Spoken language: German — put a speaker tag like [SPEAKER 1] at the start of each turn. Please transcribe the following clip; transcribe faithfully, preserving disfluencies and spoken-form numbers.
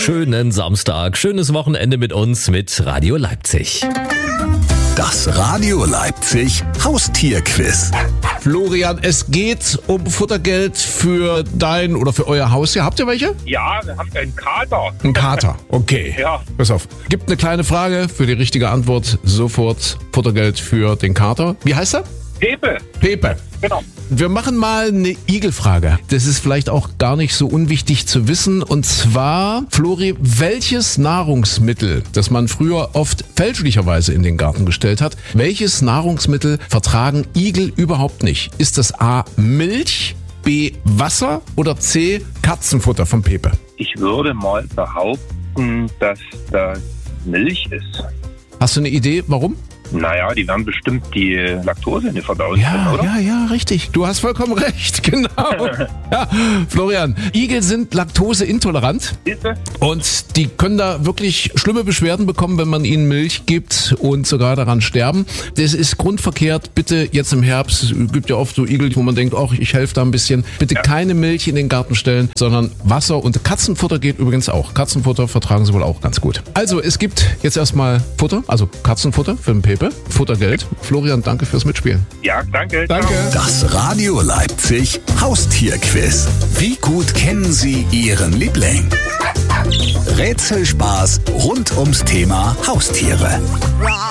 [SPEAKER 1] Schönen Samstag, schönes Wochenende mit uns mit Radio Leipzig.
[SPEAKER 2] Das Radio Leipzig Haustierquiz.
[SPEAKER 3] Florian, es geht um Futtergeld für dein oder für euer Haustier. Habt ihr welche?
[SPEAKER 4] Ja, wir haben einen Kater.
[SPEAKER 3] Ein Kater, okay.
[SPEAKER 4] Ja.
[SPEAKER 3] Pass auf. Gibt eine kleine Frage für die richtige Antwort. Sofort Futtergeld für den Kater. Wie heißt er?
[SPEAKER 4] Pepe.
[SPEAKER 3] Pepe.
[SPEAKER 4] Genau.
[SPEAKER 3] Wir machen mal eine Igelfrage. Das ist vielleicht auch gar nicht so unwichtig zu wissen. Und zwar, Flori, welches Nahrungsmittel, das man früher oft fälschlicherweise in den Garten gestellt hat, welches Nahrungsmittel vertragen Igel überhaupt nicht? Ist das A. Milch, B. Wasser oder C. Katzenfutter von Pepe?
[SPEAKER 4] Ich würde mal behaupten, dass das Milch ist.
[SPEAKER 3] Hast du eine Idee, warum?
[SPEAKER 4] Naja, die werden bestimmt die Laktose nicht verdauen
[SPEAKER 3] Ja,
[SPEAKER 4] können, oder?
[SPEAKER 3] ja, ja, richtig. Du hast vollkommen recht, genau. Ja, Florian, Igel sind laktoseintolerant
[SPEAKER 4] Siehste?
[SPEAKER 3] und die können da wirklich schlimme Beschwerden bekommen, wenn man ihnen Milch gibt und sogar daran sterben. Das ist grundverkehrt. Bitte jetzt im Herbst, es gibt ja oft so Igel, wo man denkt, ach, ich helfe da ein bisschen. Bitte
[SPEAKER 4] Ja.
[SPEAKER 3] keine Milch in den Garten stellen, sondern Wasser und Katzenfutter geht übrigens auch. Katzenfutter vertragen sie wohl auch ganz gut. Also, es gibt jetzt erstmal Futter, also Katzenfutter für den Pepe. Futtergeld. Florian, danke fürs Mitspielen.
[SPEAKER 4] Ja, danke.
[SPEAKER 3] Danke.
[SPEAKER 4] Ciao.
[SPEAKER 2] Das Radio Leipzig Haustierquiz. Wie gut kennen Sie Ihren Liebling? Rätselspaß rund ums Thema Haustiere.